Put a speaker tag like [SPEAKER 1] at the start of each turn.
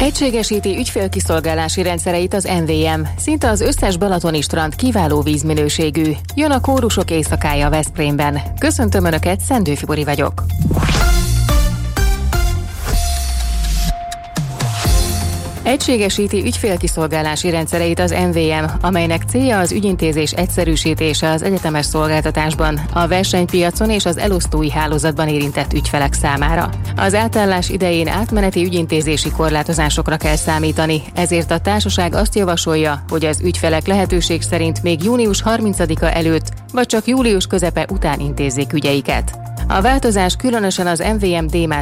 [SPEAKER 1] Egységesíti ügyfélkiszolgálási rendszereit az MVM. Szinte az összes balatoni strand kiváló vízminőségű. Jön a kórusok éjszakája Veszprémben. Köszöntöm Önöket, Szendő Fibori vagyok. Egységesíti ügyfélkiszolgálási rendszereit az MVM, amelynek célja az ügyintézés egyszerűsítése az egyetemes szolgáltatásban, a versenypiacon és az elosztói hálózatban érintett ügyfelek számára. Az átállás idején átmeneti ügyintézési korlátozásokra kell számítani, ezért a társaság azt javasolja, hogy az ügyfelek lehetőség szerint még június 30-a előtt, vagy csak július közepe után intézzék ügyeiket. A változás különösen az MVM D